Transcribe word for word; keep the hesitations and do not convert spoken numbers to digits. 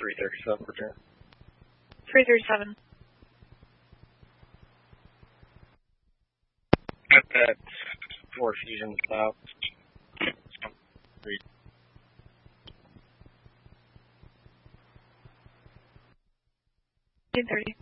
three thirty-seven, return. three thirty-seven. Got that four fusion south. Three. eight thirty.